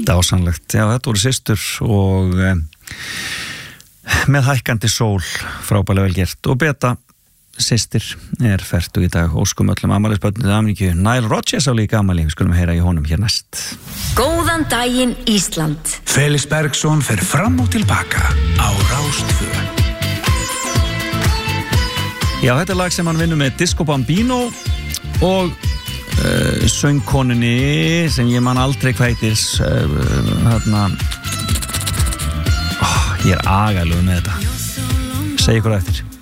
Dásamlegt, já þetta voru systur og með hækkandi sól frábælega vel gert og Beta systir fertug í dag óskum öllum afmælisbörnum til hamingju Nile Rodgers á líka afmæli, við skulum heyra í honum hér næst. Góðan daginn Ísland. Felix Bergsson fer fram og tilbaka á Rás 2. Já, þetta lag sem hann vinnur með Disco Bambino og söngkonunni sem ég man aldrei hvað heitir ég agalur með þetta segi ykkur eftir